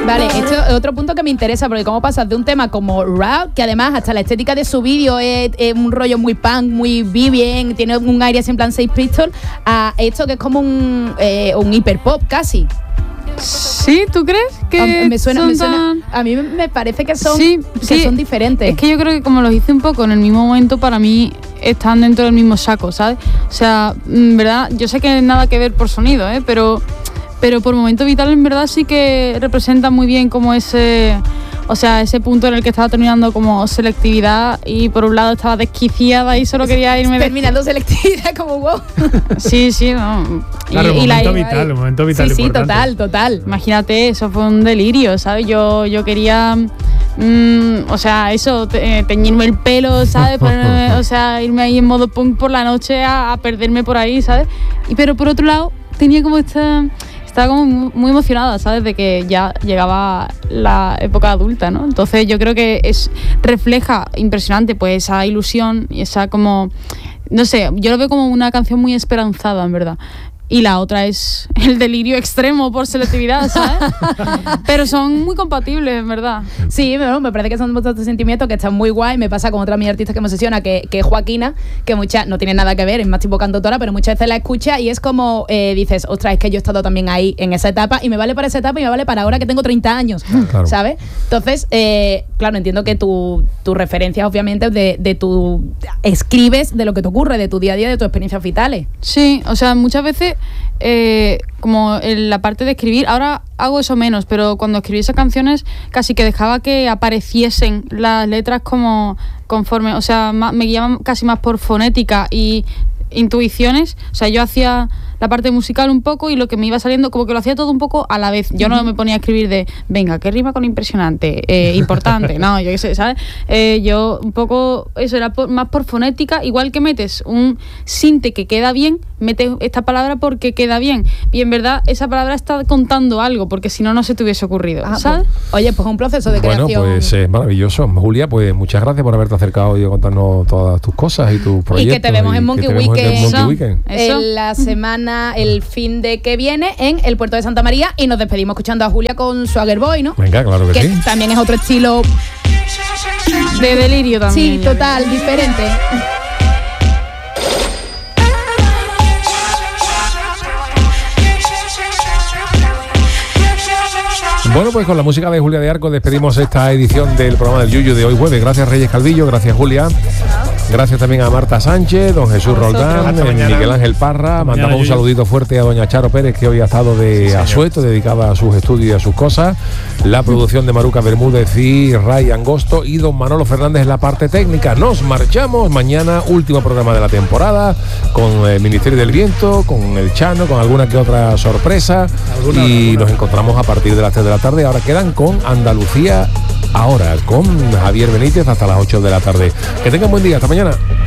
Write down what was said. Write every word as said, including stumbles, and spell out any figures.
Vale, esto es otro punto que me interesa, porque cómo pasas de un tema como rap, que además hasta la estética de su vídeo es, es un rollo muy punk, muy bien, tiene un aire así en plan Sex Pistols, a esto que es como un, eh, un hiperpop casi. Sí, ¿tú crees que a, me suena, son me suena, tan... a mí me parece que son, sí, que sí. son diferentes. Es que yo creo que como los hice un poco en el mismo momento, para mí están dentro del mismo saco, ¿sabes? O sea, en verdad, yo sé que nada que ver por sonido, ¿eh? Pero, pero por momento vital en verdad sí que representa muy bien como ese... O sea, ese punto en el que estaba terminando como selectividad y por un lado estaba desquiciada y solo quería irme... Terminando de... selectividad como wow. Sí, sí, no. Claro, y, un y momento la... vital, un momento vital Sí, sí, importante. total, total. Imagínate, eso fue un delirio, ¿sabes? Yo, yo quería... Mm, o sea, eso, te, teñirme el pelo, ¿sabes? Ponerme, o sea, irme ahí en modo punk por la noche a, a perderme por ahí, ¿sabes? Y, pero por otro lado, tenía como esta... Estaba como muy emocionada, ¿sabes? De que ya llegaba la época adulta, ¿no? Entonces yo creo que es refleja impresionante pues esa ilusión y esa como... No sé, yo lo veo como una canción muy esperanzada, en verdad. Y la otra es el delirio extremo por selectividad, ¿sabes? Pero son muy compatibles, en verdad. Sí, me, me parece que son dos sentimientos que están muy guay. Me pasa con otra de mis artistas que me obsesiona, que, que es Joaquina, que muchas no tiene nada que ver, es más tipo cantautora, pero muchas veces la escucha y es como eh, dices, ostras, es que yo he estado también ahí en esa etapa y me vale para esa etapa y me vale para ahora que tengo treinta años, claro. ¿Sabes? Entonces, eh, claro, entiendo que tu, tu referencia obviamente de, de tu... escribes de lo que te ocurre, de tu día a día, de tus experiencias vitales. Sí, o sea, muchas veces... Eh, como en la parte de escribir, ahora hago eso menos, pero cuando escribí esas canciones casi que dejaba que apareciesen las letras como conforme, o sea, más, me guiaba casi más por fonética y intuiciones, o sea, yo hacía la parte musical un poco y lo que me iba saliendo, como que lo hacía todo un poco a la vez. Yo no me ponía a escribir de, venga, ¿qué rima con impresionante? Eh, importante, no, yo qué sé, ¿sabes? Eh, yo un poco, eso era por, más por fonética, igual que metes un sinte que queda bien, metes esta palabra porque queda bien. Y en verdad esa palabra está contando algo, porque si no, no se te hubiese ocurrido, ah, ¿sabes? Pues, oye, pues un proceso de bueno, creación. Bueno, pues es eh, maravilloso. Julia, pues muchas gracias por haberte acercado y contarnos todas tus cosas y tus proyectos. Y que te vemos en Monkey Weekend. Weekend. En la semana, el fin de que viene en el puerto de Santa María y nos despedimos escuchando a Julia con Swagger Boy, ¿no? Venga, claro que, que sí. También es otro estilo de delirio también. Sí, total, diferente. Bueno, pues con la música de Julia de Arco despedimos esta edición del programa del Yuyu de hoy jueves. Gracias Reyes Calvillo, gracias Julia. Gracias también a Marta Sánchez, don Jesús Roldán, Miguel Ángel Parra. Mandamos un saludito fuerte a doña Charo Pérez, que hoy ha estado de sí, asueto, dedicada a sus estudios y a sus cosas. La producción de Maruca Bermúdez y Ray Angosto y don Manolo Fernández en la parte técnica. Nos marchamos mañana, último programa de la temporada, con el Ministerio del Viento, con el Chano, con alguna que otra sorpresa. ¿Alguna, y alguna? Nos encontramos a partir de las tres de la tarde. Ahora quedan con Andalucía Ahora, con Javier Benítez hasta las ocho de la tarde. Que tengan buen día, hasta mañana.